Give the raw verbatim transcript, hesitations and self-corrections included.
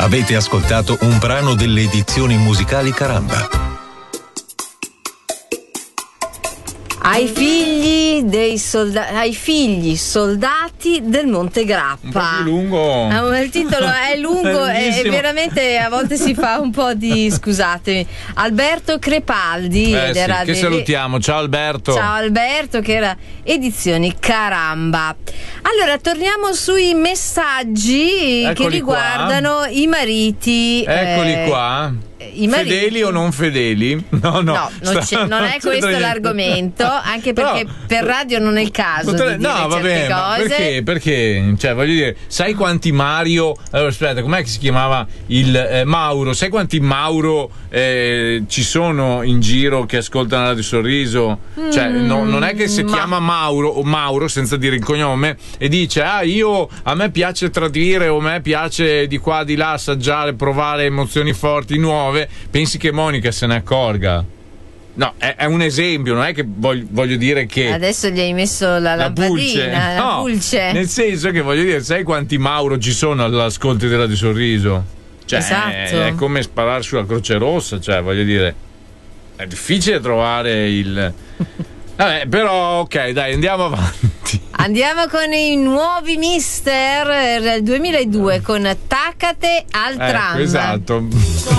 Avete ascoltato un brano delle edizioni musicali Caramba. Ai figli dei soldati, ai figli soldati del Monte Grappa. Un po' più lungo. Ah, il titolo è lungo e veramente a volte si fa un po' di, scusatemi, Alberto Crepaldi. Eh ed sì, era che delle... salutiamo, ciao Alberto. Ciao Alberto, che era edizioni Caramba. Allora torniamo sui messaggi Eccoli che riguardano qua. i mariti. Eccoli eh, qua. I mariti. Fedeli o non fedeli? No, no, no non, sta, non è questo niente. l'argomento, anche perché no, per radio non è il caso potre... di dire no, vabbè, certe ma cose. perché? Perché? Cioè, voglio dire, sai quanti Mario. Allora, aspetta, com'è che si chiamava il eh, Mauro? Sai quanti Mauro eh, ci sono in giro che ascoltano la Radio Sorriso? Mm, cioè, no, non è che si ma... chiama Mauro o Mauro senza dire il cognome e dice: ah, io a me piace tradire o a me piace di qua di là assaggiare, provare emozioni forti nuove. Pensi che Monica se ne accorga? No, è, è un esempio, non è che voglio, voglio dire che adesso gli hai messo la, la pulce, lampadina, la no, pulce. Nel senso che voglio dire, sai quanti Mauro ci sono all'ascolto della di Sorriso? Cioè, esatto. è, è come sparare sulla Croce Rossa, cioè, voglio dire, è difficile trovare il. Vabbè, però, ok, dai, andiamo avanti. Andiamo con i nuovi Mister del duemiladue con Taccate al tram. Ecco, esatto.